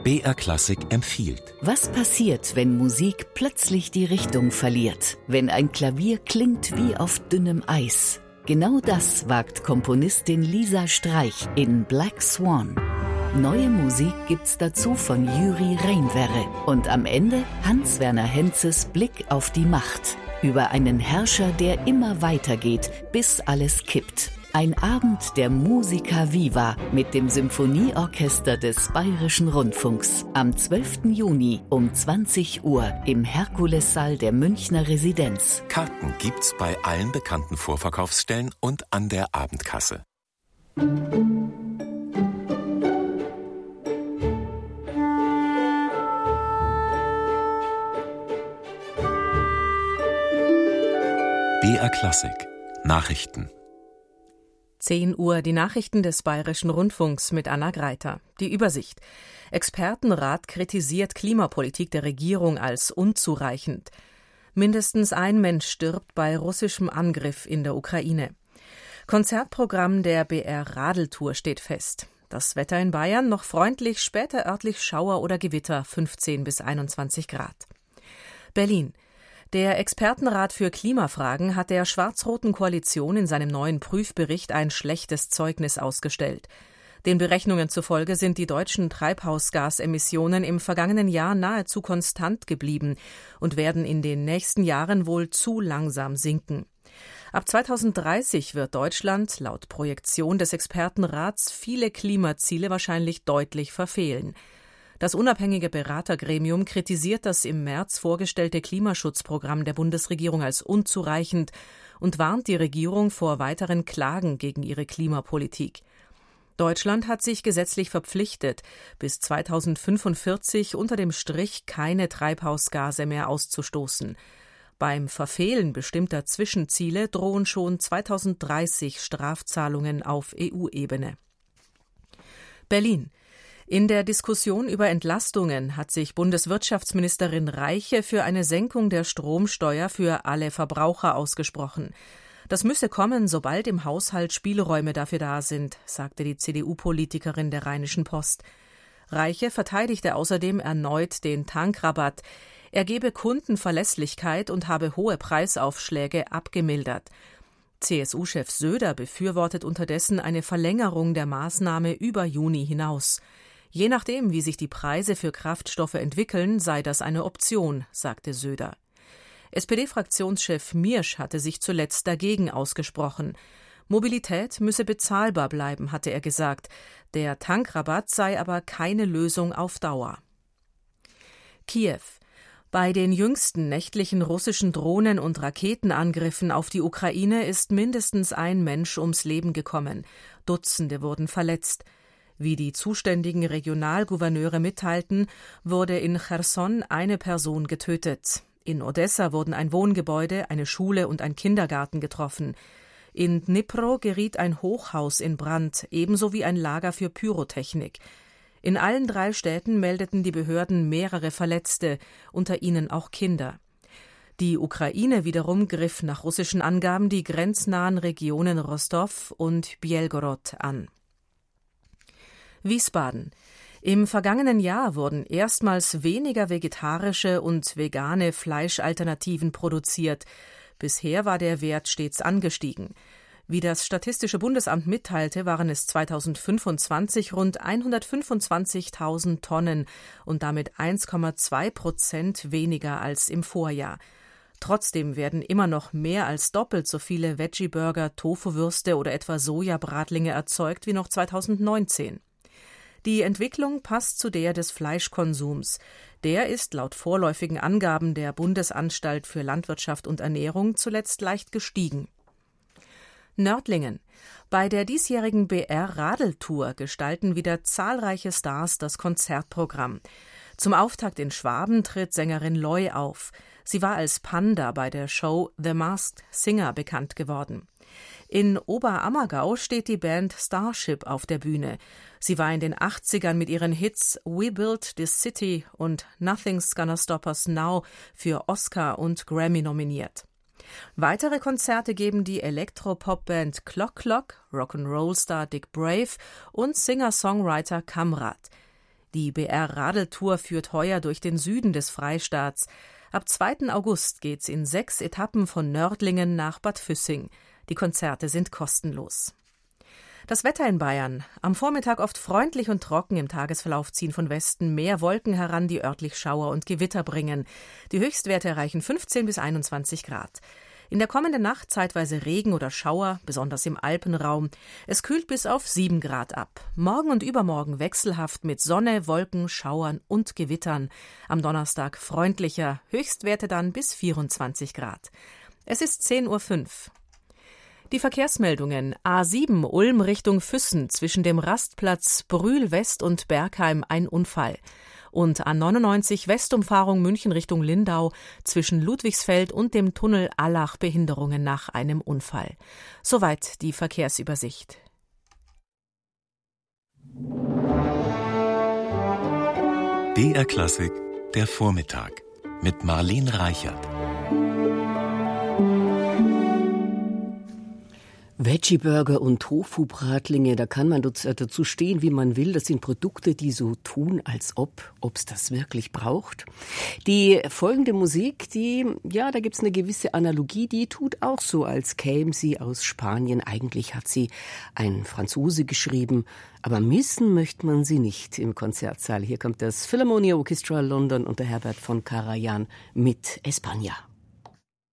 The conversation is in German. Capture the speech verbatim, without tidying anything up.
B R Klassik empfiehlt. Was passiert, wenn Musik plötzlich die Richtung verliert? Wenn ein Klavier klingt wie auf dünnem Eis? Genau das wagt Komponistin Lisa Streich in Black Swan. Neue Musik gibt's dazu von Jüri Reinwerre. Und am Ende Hans-Werner Henzes Blick auf die Macht. Über einen Herrscher, der immer weitergeht, bis alles kippt. Ein Abend der Musica Viva mit dem Symphonieorchester des Bayerischen Rundfunks. Am zwölften Juni um zwanzig Uhr im Herkulessaal der Münchner Residenz. Karten gibt's bei allen bekannten Vorverkaufsstellen und an der Abendkasse. B R Klassik Nachrichten. zehn Uhr, die Nachrichten des Bayerischen Rundfunks mit Anna Greiter. Die Übersicht. Expertenrat kritisiert Klimapolitik der Regierung als unzureichend. Mindestens ein Mensch stirbt bei russischem Angriff in der Ukraine. Konzertprogramm der B R Radeltour steht fest. Das Wetter in Bayern noch freundlich, später örtlich Schauer oder Gewitter, fünfzehn bis einundzwanzig Grad. Berlin. Der Expertenrat für Klimafragen hat der schwarz-roten Koalition in seinem neuen Prüfbericht ein schlechtes Zeugnis ausgestellt. Den Berechnungen zufolge sind die deutschen Treibhausgasemissionen im vergangenen Jahr nahezu konstant geblieben und werden in den nächsten Jahren wohl zu langsam sinken. Ab zweitausenddreißig wird Deutschland laut Projektion des Expertenrats viele Klimaziele wahrscheinlich deutlich verfehlen. Das unabhängige Beratergremium kritisiert das im März vorgestellte Klimaschutzprogramm der Bundesregierung als unzureichend und warnt die Regierung vor weiteren Klagen gegen ihre Klimapolitik. Deutschland hat sich gesetzlich verpflichtet, bis zweitausendfünfundvierzig unter dem Strich keine Treibhausgase mehr auszustoßen. Beim Verfehlen bestimmter Zwischenziele drohen schon zweitausenddreißig Strafzahlungen auf E U-Ebene. Berlin. In der Diskussion über Entlastungen hat sich Bundeswirtschaftsministerin Reiche für eine Senkung der Stromsteuer für alle Verbraucher ausgesprochen. Das müsse kommen, sobald im Haushalt Spielräume dafür da sind, sagte die C D U-Politikerin der Rheinischen Post. Reiche verteidigte außerdem erneut den Tankrabatt. Er gebe Kundenverlässlichkeit und habe hohe Preisaufschläge abgemildert. C S U-Chef Söder befürwortet unterdessen eine Verlängerung der Maßnahme über Juni hinaus. Je nachdem, wie sich die Preise für Kraftstoffe entwickeln, sei das eine Option, sagte Söder. S P D-Fraktionschef Miersch hatte sich zuletzt dagegen ausgesprochen. Mobilität müsse bezahlbar bleiben, hatte er gesagt. Der Tankrabatt sei aber keine Lösung auf Dauer. Kiew. Bei den jüngsten nächtlichen russischen Drohnen- und Raketenangriffen auf die Ukraine ist mindestens ein Mensch ums Leben gekommen. Dutzende wurden verletzt. Wie die zuständigen Regionalgouverneure mitteilten, wurde in Cherson eine Person getötet. In Odessa wurden ein Wohngebäude, eine Schule und ein Kindergarten getroffen. In Dnipro geriet ein Hochhaus in Brand, ebenso wie ein Lager für Pyrotechnik. In allen drei Städten meldeten die Behörden mehrere Verletzte, unter ihnen auch Kinder. Die Ukraine wiederum griff nach russischen Angaben die grenznahen Regionen Rostow und Bjelgorod an. Wiesbaden. Im vergangenen Jahr wurden erstmals weniger vegetarische und vegane Fleischalternativen produziert. Bisher war der Wert stets angestiegen. Wie das Statistische Bundesamt mitteilte, waren es zweitausendfünfundzwanzig rund hundertfünfundzwanzigtausend Tonnen und damit eins Komma zwei Prozent weniger als im Vorjahr. Trotzdem werden immer noch mehr als doppelt so viele Veggie-Burger, Tofu-Würste oder etwa Sojabratlinge erzeugt wie noch zweitausendneunzehn. Die Entwicklung passt zu der des Fleischkonsums. Der ist laut vorläufigen Angaben der Bundesanstalt für Landwirtschaft und Ernährung zuletzt leicht gestiegen. Nördlingen. Bei der diesjährigen B R Radeltour gestalten wieder zahlreiche Stars das Konzertprogramm. Zum Auftakt in Schwaben tritt Sängerin Loy auf. Sie war als Panda bei der Show The Masked Singer bekannt geworden. In Oberammergau steht die Band Starship auf der Bühne. Sie war in den achtzigern mit ihren Hits We Built This City und Nothing's Gonna Stop Us Now für Oscar und Grammy nominiert. Weitere Konzerte geben die Elektropop-Band Clock Clock, Rock'n'Roll-Star Dick Brave und Singer-Songwriter Kamrat. Die B R-Radeltour führt heuer durch den Süden des Freistaats. Ab zweiten August geht's in sechs Etappen von Nördlingen nach Bad Füssing. Die Konzerte sind kostenlos. Das Wetter in Bayern. Am Vormittag oft freundlich und trocken, im Tagesverlauf ziehen von Westen mehr Wolken heran, die örtlich Schauer und Gewitter bringen. Die Höchstwerte erreichen fünfzehn bis einundzwanzig Grad. In der kommenden Nacht zeitweise Regen oder Schauer, besonders im Alpenraum. Es kühlt bis auf sieben Grad ab. Morgen und übermorgen wechselhaft mit Sonne, Wolken, Schauern und Gewittern. Am Donnerstag freundlicher, Höchstwerte dann bis vierundzwanzig Grad. Es ist zehn Uhr fünf. Die Verkehrsmeldungen. A sieben Ulm Richtung Füssen zwischen dem Rastplatz Brühl West und Bergheim ein Unfall. Und A neunundneunzig Westumfahrung München Richtung Lindau zwischen Ludwigsfeld und dem Tunnel Allach Behinderungen nach einem Unfall. Soweit die Verkehrsübersicht. B R Klassik, der Vormittag mit Marlene Reichert. Veggie-Burger und Tofu-Bratlinge, da kann man dazu stehen, wie man will. Das sind Produkte, die so tun, als ob, ob's das wirklich braucht. Die folgende Musik, die, ja, da gibt's eine gewisse Analogie, die tut auch so, als käme sie aus Spanien. Eigentlich hat sie ein Franzose geschrieben, aber missen möchte man sie nicht im Konzertsaal. Hier kommt das Philharmonia Orchestra London unter Herbert von Karajan mit España.